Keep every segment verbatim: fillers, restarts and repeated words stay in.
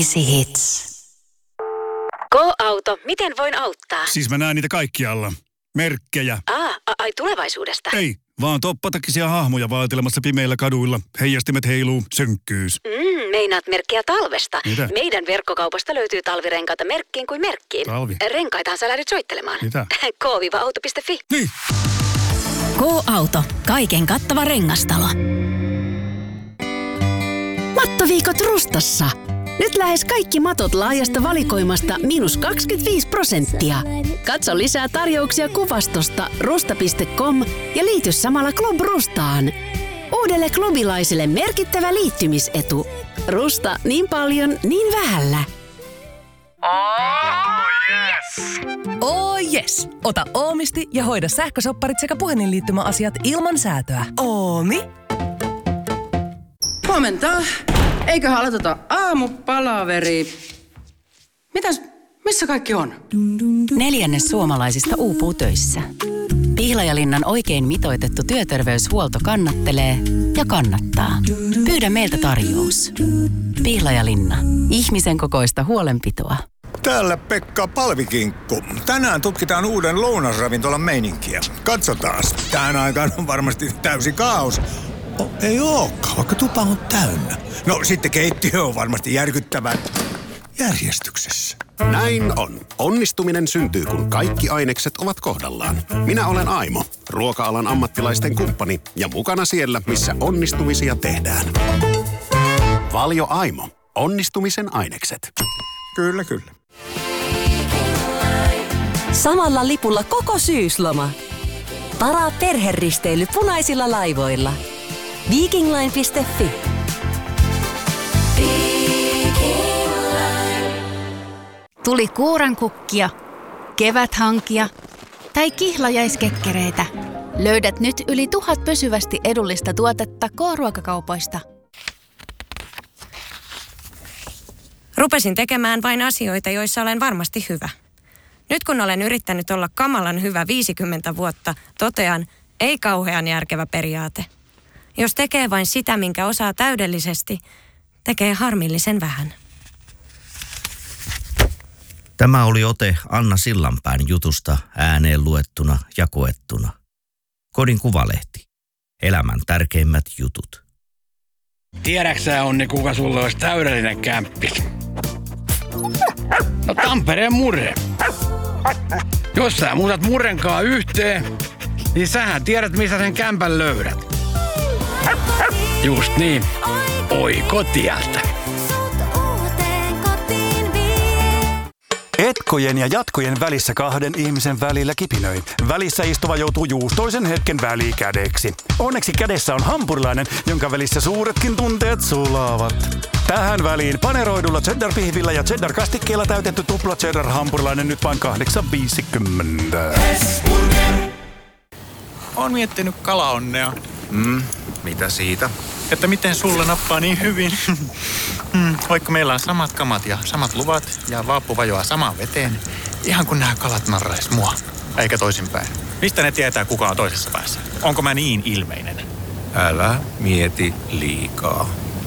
Easy Hits. Go-auto, miten voin auttaa? Siis mä näen niitä kaikkialla. Merkkejä. Aa, ai tulevaisuudesta. Ei, vaan toppatakisia hahmoja vaeltelemassa pimeillä kaduilla. Heijastimet heiluu, sönkkyys. Mm, meinaat merkkiä talvesta. Mitä? Meidän verkkokaupasta löytyy talvirenkaita merkkiin kuin merkkiin. Talvi? Renkaitahan sä lähdet soittelemaan. Mitä? k auto piste fi. Niin. Go-auto. Kaiken kattava rengastalo. Mattoviikot Rustassa. Nyt lähes kaikki matot laajasta valikoimasta miinus kaksikymmentäviisi prosenttia. Katso lisää tarjouksia kuvastosta rusta piste com ja liity samalla Club Rustaan. Uudelle klubilaiselle merkittävä liittymisetu. Rusta niin paljon, niin vähällä. Oh yes! Oh yes! Ota Oomisti ja hoida sähkösopparit sekä puhelinliittymäasiat ilman säätöä. Oomi? Huomenta. Eiköhän aloiteta aamupalaveri. Mitäs, missä kaikki on? Neljännes suomalaisista uupuu töissä. Pihlajalinnan oikein mitoitettu työterveyshuolto kannattelee ja kannattaa. Pyydä meiltä tarjous. Pihlajalinna. Ihmisen kokoista huolenpitoa. Täällä Pekka Palvikinkku. Tänään tutkitaan uuden lounasravintolan meininkiä. Katsotaan. Tähän aikaan on varmasti täysi kaos. Oh, ei ookaan, vaikka tupa on täynnä. No sitten keittiö on varmasti järkyttävän järjestyksessä. Näin on. Onnistuminen syntyy, kun kaikki ainekset ovat kohdallaan. Minä olen Aimo, ruoka-alan ammattilaisten kumppani ja mukana siellä, missä onnistumisia tehdään. Valio Aimo. Onnistumisen ainekset. Kyllä, kyllä. Samalla lipulla koko syysloma. Varaa perheristeily punaisilla laivoilla. Vikingline piste fi. Tuli kuurankukkia, keväthankia tai kihlajaiskekkereitä. Löydät nyt yli tuhat pysyvästi edullista tuotetta K-ruokakaupoista. Rupesin tekemään vain asioita, joissa olen varmasti hyvä. Nyt kun olen yrittänyt olla kamalan hyvä viisikymmentä vuotta, totean, ei kauhean järkevä periaate. Jos tekee vain sitä, minkä osaa täydellisesti, tekee harmillisen vähän. Tämä oli ote Anna Sillanpään jutusta ääneen luettuna ja koettuna. Kodin Kuvalehti. Elämän tärkeimmät jutut. Tiedäksä, Onni, kuka sulle olisi täydellinen kämppis? No Tampereen Murre. Jos sä muutat Murrenkaan yhteen, niin sähän tiedät, missä sen kämpän löydät. Just niin. Oi kotialta. Etkojen ja jatkojen välissä kahden ihmisen välillä kipinöi. Välissä istuva joutuu juustoisen hetken välikädeksi. Onneksi kädessä on hampurilainen, jonka välissä suuretkin tunteet sulaavat. Tähän väliin paneroidulla cheddar-pihvillä ja cheddar-kastikkeella täytetty tupla cheddar-hampurilainen nyt vain kahdeksan viisikymmentä. Oon miettinyt kalaonnea. Mm, mitä siitä? Että miten sulle nappaa niin hyvin. mm, vaikka meillä on samat kamat ja samat luvat ja vaappu vajoaa samaan veteen, ihan kun nämä kalat narrais mua, eikä toisinpäin. Mistä ne tietää, kuka on toisessa päässä? Onko mä niin ilmeinen? Älä mieti liikaa.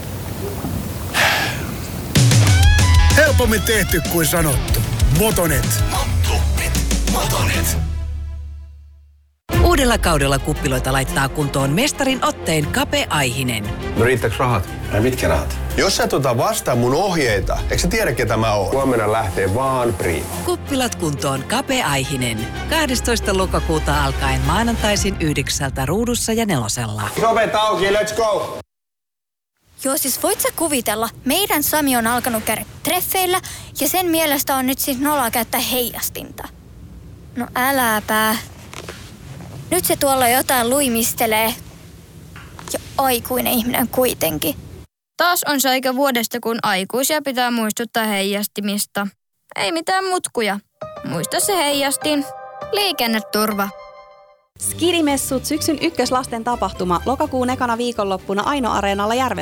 Helpommin tehty kuin sanottu. Motonet. Motonet. Motonet. Uudella kaudella kuppiloita laittaa kuntoon mestarin otteen Kape Aihinen. No riittääkö rahat? Ai mitkä rahat? Jos sä tuota vastaa mun ohjeita, eikö sä tiedä ketä mä oon? Huomenna lähtee vaan Prima. Kuppilat kuntoon Kape Aihinen. kahdestoista lokakuuta alkaen maanantaisin yhdeksältä Ruudussa ja Nelosella. Ovet auki, let's go! Joo, siis voit sä kuvitella, meidän Sami on alkanut käydä treffeillä ja sen mielestä on nyt siis noloa käyttää heijastinta. No äläpä. Nyt se tuolla jotain luimistelee. Ja aikuinen ihminen kuitenkin. Taas on se aika vuodesta, kun aikuisia pitää muistuttaa heijastimista. Ei mitään mutkuja. Muista se heijastin. Liikenneturva. Skidimessut syksyn ykköslasten tapahtuma lokakuun ekana viikonloppuna Aino-areenalla Järvenpäässä.